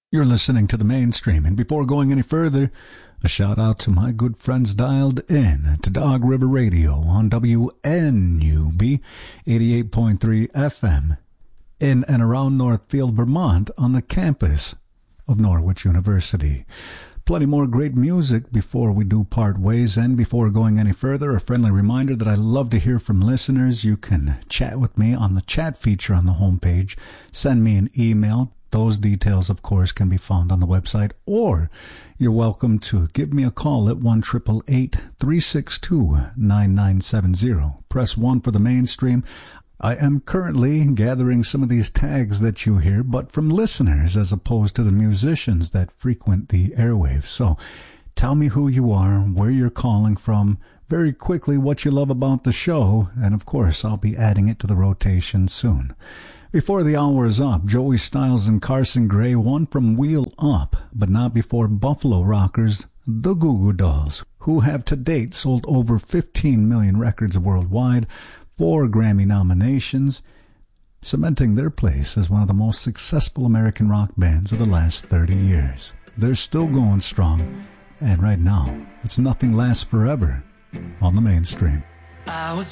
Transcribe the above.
You're listening to The Mainstream, and before going any further, a shout out to my good friends dialed in to Dog River Radio on WNUB 88.3 FM in and around Northfield, Vermont on the campus of Norwich University. Plenty more great music before we do part ways, and before going any further, a friendly reminder that I love to hear from listeners. You can chat with me on the chat feature on the homepage. Send me an email. Those details, of course, can be found on the website, or you're welcome to give me a call at 1-888-362-9970. Press 1 for The Mainstream. I am currently gathering some of these tags that you hear, but from listeners as opposed to the musicians that frequent the airwaves. So tell me who you are, where you're calling from, very quickly what you love about the show, and of course I'll be adding it to the rotation soon. Before the hour is up, Joey Styles and Carson Gray, one from Wheel Up, but not before Buffalo rockers, the Goo Goo Dolls, who have to date sold over 15 million records worldwide, 4 Grammy nominations, cementing their place as one of the most successful American rock bands of the last 30 years. They're still going strong, and right now, it's Nothing Lasts Forever on The Mainstream. I was